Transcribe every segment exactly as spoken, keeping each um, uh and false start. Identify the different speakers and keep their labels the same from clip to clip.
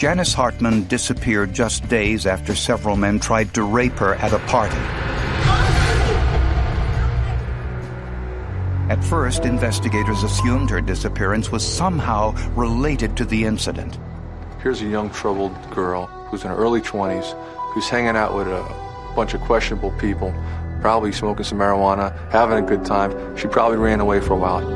Speaker 1: Janice Hartman disappeared just days after several men tried to rape her at a party. At first, investigators assumed her disappearance was somehow related to the incident.
Speaker 2: Here's a young, troubled girl who's in her early twenties, who's hanging out with a bunch of questionable people, probably smoking some marijuana, having a good time. She probably ran away for a while.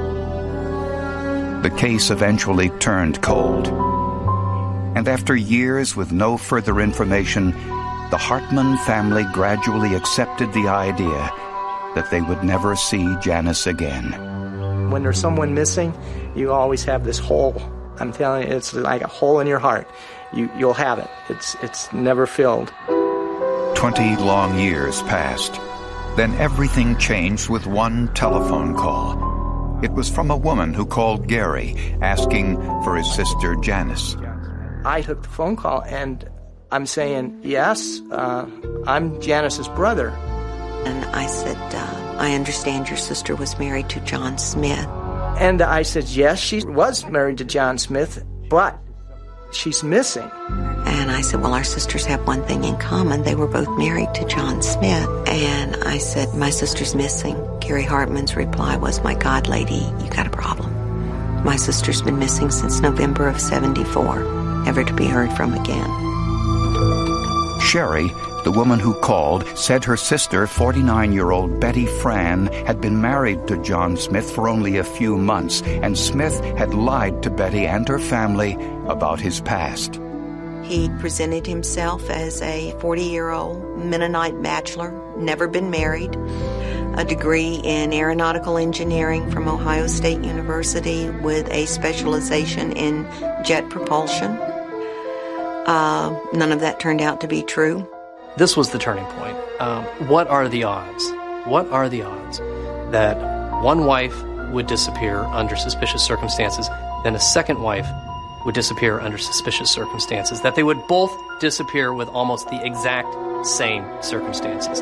Speaker 1: The case eventually turned cold. And after years with no further information, the Hartman family gradually accepted the idea that they would never see Janice again.
Speaker 3: When there's someone missing, you always have this hole. I'm telling you, it's like a hole in your heart. You, you'll have it. It's, it's never filled.
Speaker 1: Twenty long years passed. Then everything changed with one telephone call. It was from a woman who called Gary, asking for his sister Janice.
Speaker 3: I took the phone call, and I'm saying, yes, uh, I'm Janice's brother.
Speaker 4: And I said, uh, I understand your sister was married to John Smith.
Speaker 3: And I said, yes, she was married to John Smith, but she's missing.
Speaker 4: And I said, well, our sisters have one thing in common. They were both married to John Smith. And I said, my sister's missing. Gary Hartman's reply was, my God, lady, you got a problem. My sister's been missing since November of seventy-four, never to be heard from again.
Speaker 1: Sherry, the woman who called, said her sister, forty-nine-year-old Betty Fran, had been married to John Smith for only a few months, and Smith had lied to Betty and her family about his past.
Speaker 4: He presented himself as a forty-year-old Mennonite bachelor, never been married, a degree in aeronautical engineering from Ohio State University with a specialization in jet propulsion. Uh, none of that turned out to be true.
Speaker 5: This was the turning point. Um, what are the odds? What are the odds that one wife would disappear under suspicious circumstances, then a second wife would disappear under suspicious circumstances, that they would both disappear with almost the exact same circumstances?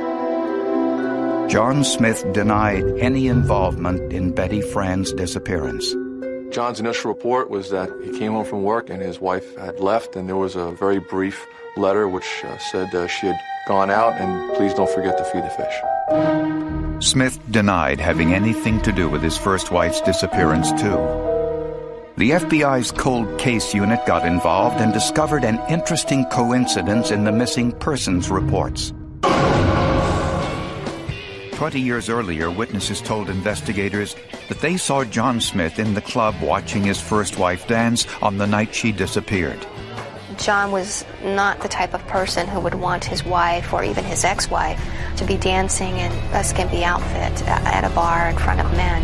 Speaker 1: John Smith denied any involvement in Betty Fran's disappearance.
Speaker 2: John's initial report was that he came home from work and his wife had left, and there was a very brief letter which uh, said uh, she had gone out and please don't forget to feed the fish.
Speaker 1: Smith denied having anything to do with his first wife's disappearance, too. The F B I's cold case unit got involved and discovered an interesting coincidence in the missing persons reports. Twenty years earlier, witnesses told investigators that they saw John Smith in the club watching his first wife dance on the night she disappeared.
Speaker 6: John was not the type of person who would want his wife or even his ex-wife to be dancing in a skimpy outfit at a bar in front of men.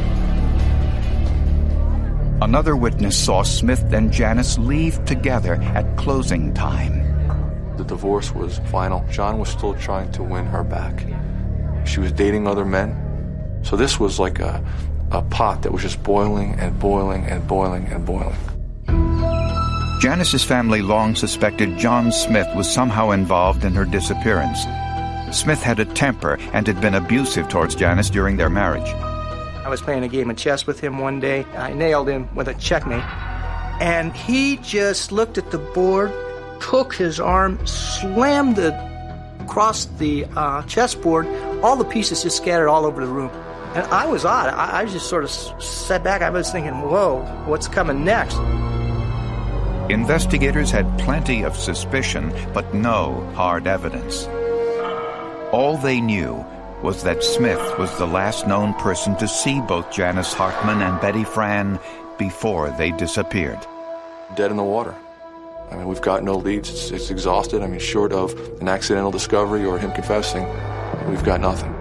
Speaker 1: Another witness saw Smith and Janice leave together at closing time.
Speaker 2: The divorce was final. John was still trying to win her back. She was dating other men. So this was like a, a pot that was just boiling and boiling and boiling and boiling.
Speaker 1: Janice's family long suspected John Smith was somehow involved in her disappearance. Smith had a temper and had been abusive towards Janice during their marriage.
Speaker 3: I was playing a game of chess with him one day. I nailed him with a checkmate. And he just looked at the board, took his arm, slammed it across the uh, chessboard. All the pieces just scattered all over the room. And I was odd. I, I just sort of sat back. I was thinking, whoa, what's coming next?
Speaker 1: Investigators had plenty of suspicion, but no hard evidence. All they knew was that Smith was the last known person to see both Janice Hartman and Betty Fran before they disappeared.
Speaker 2: Dead in the water. I mean, we've got no leads. It's, it's exhausted. I mean, short of an accidental discovery or him confessing, we've got nothing.